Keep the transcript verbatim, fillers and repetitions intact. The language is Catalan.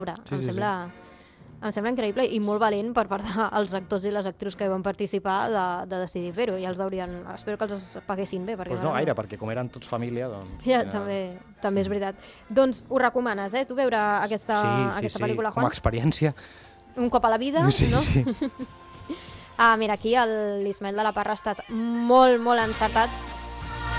Sí, em, sí, sembla, sí. em sembla increïble i molt valent per part dels actors i les actrius que hi van participar de, de decidir fer-ho. I els haurien... Espero que els paguessin bé. Doncs pues no gaire, no... perquè com eren tots família, doncs... Ja, final... també, també és veritat. Doncs ho recomanes, eh, tu veure aquesta, sí, sí, aquesta sí. pel·lícula, Juan? Com a experiència. Un cop a la vida, sí, no? Sí, ah, mira, aquí l'Ismael de la Parra ha estat molt, molt encertat.